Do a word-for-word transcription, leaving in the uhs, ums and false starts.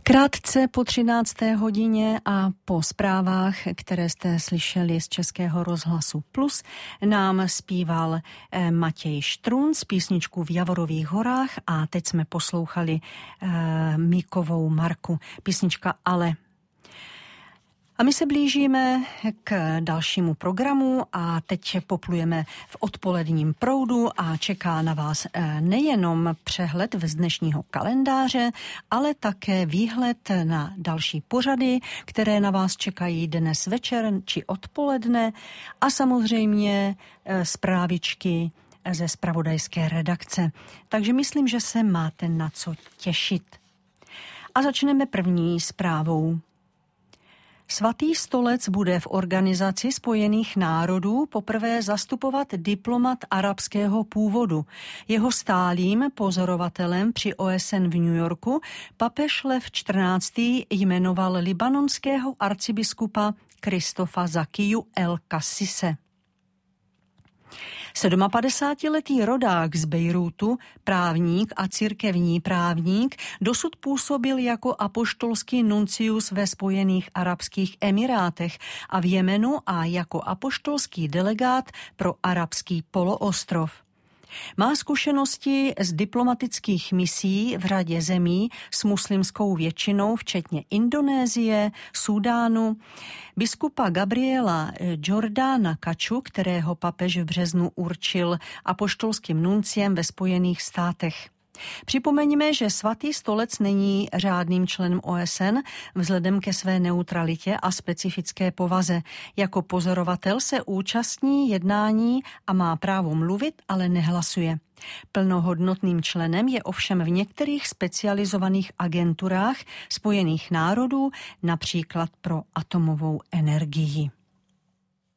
Krátce po třinácté hodině a po zprávách, které jste slyšeli z Českého rozhlasu Plus, nám zpíval Matěj Štrunc písničku V Javorových horách a teď jsme poslouchali uh, Míkovou Marku, písnička Ale. A my se blížíme k dalšímu programu a teď poplujeme v odpoledním proudu a čeká na vás nejenom přehled z dnešního kalendáře, ale také výhled na další pořady, které na vás čekají dnes večer či odpoledne a samozřejmě zprávičky ze zpravodajské redakce. Takže myslím, že se máte na co těšit. A začneme první zprávou. Svatý stolec bude v Organizaci spojených národů poprvé zastupovat diplomat arabského původu. Jeho stálým pozorovatelem při O S N v New Yorku papež Lev čtrnáctý jmenoval libanonského arcibiskupa Kristofa Zakiju El Kassise. sedmapadesátiletý rodák z Bejrútu, právník a církevní právník, dosud působil jako apoštolský nuncius ve Spojených arabských emirátech a v Jemenu a jako apoštolský delegát pro arabský poloostrov. Má zkušenosti z diplomatických misí v řadě zemí s muslimskou většinou, včetně Indonésie, Súdánu, biskupa Gabriela Jordána Kaču, kterého papež v březnu určil apoštolským nunciem ve Spojených státech. Připomeňme, že Svatý stolec není řádným členem O S N vzhledem ke své neutralitě a specifické povaze. Jako pozorovatel se účastní jednání a má právo mluvit, ale nehlasuje. Plnohodnotným členem je ovšem v některých specializovaných agenturách Spojených národů, například pro atomovou energii.